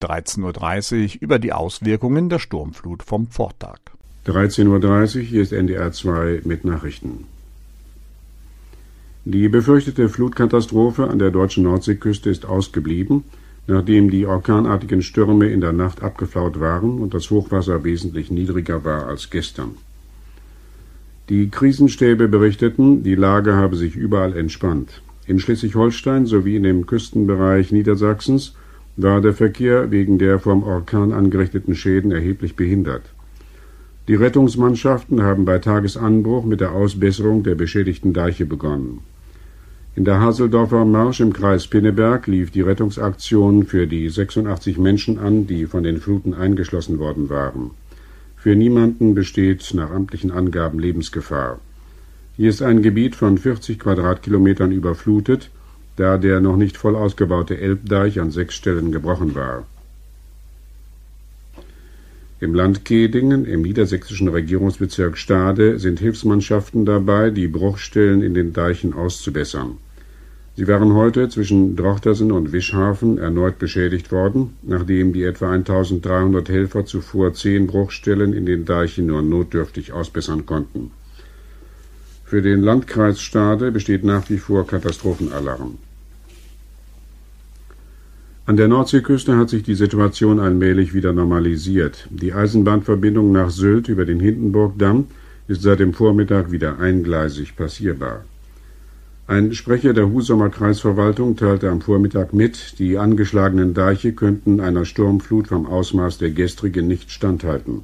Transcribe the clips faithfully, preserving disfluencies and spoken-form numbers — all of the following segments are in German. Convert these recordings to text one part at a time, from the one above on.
dreizehn Uhr dreißig über die Auswirkungen der Sturmflut vom Vortag. dreizehn Uhr dreißig, hier ist N D R zwei mit Nachrichten. Die befürchtete Flutkatastrophe an der deutschen Nordseeküste ist ausgeblieben, nachdem die orkanartigen Stürme in der Nacht abgeflaut waren und das Hochwasser wesentlich niedriger war als gestern. Die Krisenstäbe berichteten, die Lage habe sich überall entspannt. In Schleswig-Holstein sowie in dem Küstenbereich Niedersachsens war der Verkehr wegen der vom Orkan angerichteten Schäden erheblich behindert. Die Rettungsmannschaften haben bei Tagesanbruch mit der Ausbesserung der beschädigten Deiche begonnen. In der Haseldorfer Marsch im Kreis Pinneberg lief die Rettungsaktion für die sechsundachtzig Menschen an, die von den Fluten eingeschlossen worden waren. Für niemanden besteht nach amtlichen Angaben Lebensgefahr. Hier ist ein Gebiet von vierzig Quadratkilometern überflutet, da der noch nicht voll ausgebaute Elbdeich an sechs Stellen gebrochen war. Im Land Kehdingen, im niedersächsischen Regierungsbezirk Stade, sind Hilfsmannschaften dabei, die Bruchstellen in den Deichen auszubessern. Sie waren heute zwischen Drochtersen und Wischhafen erneut beschädigt worden, nachdem die etwa eintausenddreihundert Helfer zuvor zehn Bruchstellen in den Deichen nur notdürftig ausbessern konnten. Für den Landkreis Stade besteht nach wie vor Katastrophenalarm. An der Nordseeküste hat sich die Situation allmählich wieder normalisiert. Die Eisenbahnverbindung nach Sylt über den Hindenburgdamm ist seit dem Vormittag wieder eingleisig passierbar. Ein Sprecher der Husumer Kreisverwaltung teilte am Vormittag mit, die angeschlagenen Deiche könnten einer Sturmflut vom Ausmaß der gestrigen nicht standhalten.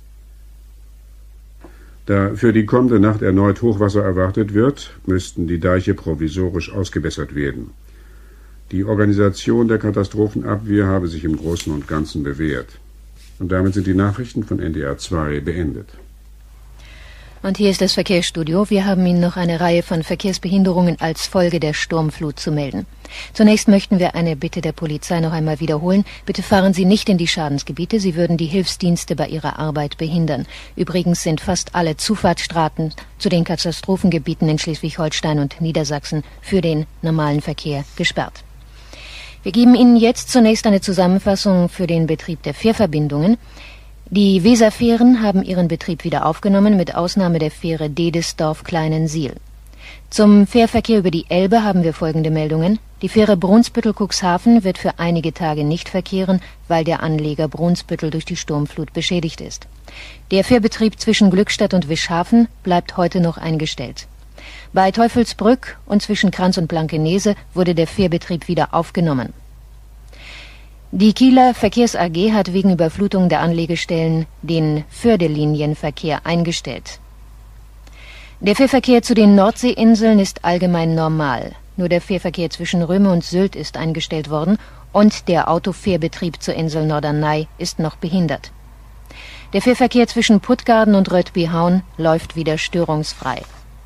Da für die kommende Nacht erneut Hochwasser erwartet wird, müssten die Deiche provisorisch ausgebessert werden. Die Organisation der Katastrophenabwehr habe sich im Großen und Ganzen bewährt. Und damit sind die Nachrichten von N D R zwei beendet. Und hier ist das Verkehrsstudio. Wir haben Ihnen noch eine Reihe von Verkehrsbehinderungen als Folge der Sturmflut zu melden. Zunächst möchten wir eine Bitte der Polizei noch einmal wiederholen. Bitte fahren Sie nicht in die Schadensgebiete. Sie würden die Hilfsdienste bei ihrer Arbeit behindern. Übrigens sind fast alle Zufahrtsstraßen zu den Katastrophengebieten in Schleswig-Holstein und Niedersachsen für den normalen Verkehr gesperrt. Wir geben Ihnen jetzt zunächst eine Zusammenfassung für den Betrieb der Fährverbindungen. Die Weserfähren haben ihren Betrieb wieder aufgenommen, mit Ausnahme der Fähre Dedesdorf-Kleinensiel. Zum Fährverkehr über die Elbe haben wir folgende Meldungen. Die Fähre Brunsbüttel-Cuxhaven wird für einige Tage nicht verkehren, weil der Anleger Brunsbüttel durch die Sturmflut beschädigt ist. Der Fährbetrieb zwischen Glückstadt und Wischhafen bleibt heute noch eingestellt. Bei Teufelsbrück und zwischen Kranz und Blankenese wurde der Fährbetrieb wieder aufgenommen. Die Kieler Verkehrs A G hat wegen Überflutung der Anlegestellen den Fördelinienverkehr eingestellt. Der Fährverkehr zu den Nordseeinseln ist allgemein normal. Nur der Fährverkehr zwischen Röme und Sylt ist eingestellt worden und der Autofährbetrieb zur Insel Norderney ist noch behindert. Der Fährverkehr zwischen Puttgarden und Rötbyhaun läuft wieder störungsfrei.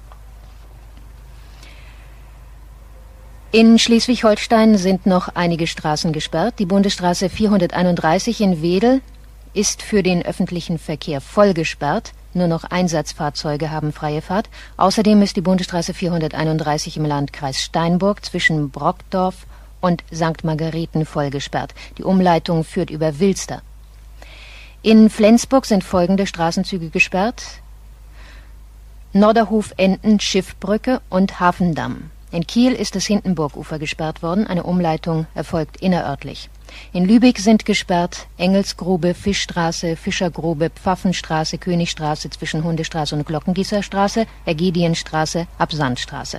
In Schleswig-Holstein sind noch einige Straßen gesperrt. Die Bundesstraße vierhunderteinunddreißig in Wedel ist für den öffentlichen Verkehr voll gesperrt. Nur noch Einsatzfahrzeuge haben freie Fahrt. Außerdem ist die Bundesstraße vierhunderteinunddreißig im Landkreis Steinburg zwischen Brockdorf und Sankt Margareten voll gesperrt. Die Umleitung führt über Wilster. In Flensburg sind folgende Straßenzüge gesperrt: Norderhof-Enden, Schiffbrücke und Hafendamm. In Kiel ist das Hindenburgufer gesperrt worden. Eine Umleitung erfolgt innerörtlich. In Lübeck sind gesperrt Engelsgrube, Fischstraße, Fischergrube, Pfaffenstraße, Königstraße zwischen Hundestraße und Glockengießerstraße, Ägidienstraße, Absandstraße.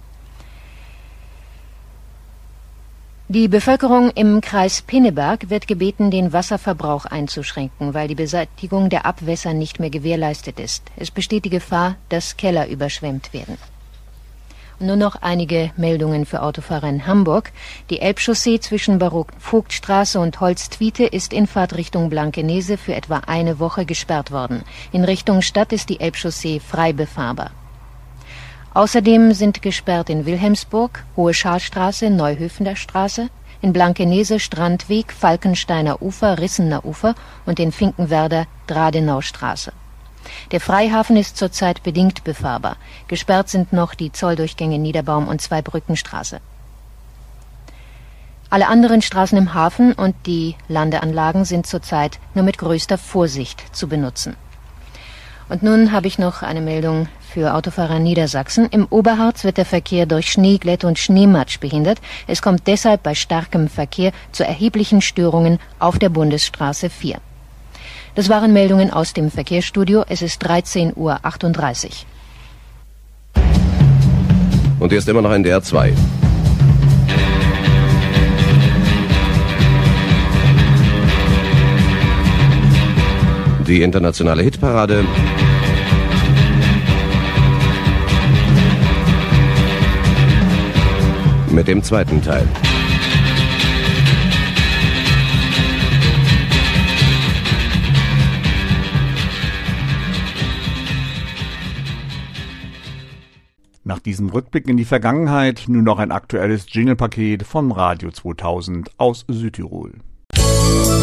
Die Bevölkerung im Kreis Pinneberg wird gebeten, den Wasserverbrauch einzuschränken, weil die Beseitigung der Abwässer nicht mehr gewährleistet ist. Es besteht die Gefahr, dass Keller überschwemmt werden. Nur noch einige Meldungen für Autofahrer in Hamburg. Die Elbchaussee zwischen Barock-Vogtstraße und Holztwiete ist in Fahrtrichtung Blankenese für etwa eine Woche gesperrt worden. In Richtung Stadt ist die Elbchaussee frei befahrbar. Außerdem sind gesperrt in Wilhelmsburg Hohe Scharstraße, Neuhöfener Straße, in Blankenese Strandweg, Falkensteiner Ufer, Rissener Ufer und in Finkenwerder Dradenaustraße. Der Freihafen ist zurzeit bedingt befahrbar. Gesperrt sind noch die Zolldurchgänge Niederbaum und Zweibrückenstraße. Alle anderen Straßen im Hafen und die Landeanlagen sind zurzeit nur mit größter Vorsicht zu benutzen. Und nun habe ich noch eine Meldung für Autofahrer Niedersachsen. Im Oberharz wird der Verkehr durch Schneeglätte und Schneematsch behindert. Es kommt deshalb bei starkem Verkehr zu erheblichen Störungen auf der Bundesstraße vier. Das waren Meldungen aus dem Verkehrsstudio. Es ist dreizehn Uhr achtunddreißig. Und hier ist immer noch N D R zwei. Die internationale Hitparade. Mit dem zweiten Teil. Nach diesem Rückblick in die Vergangenheit nun noch ein aktuelles Jingle-Paket von Radio zweitausend aus Südtirol.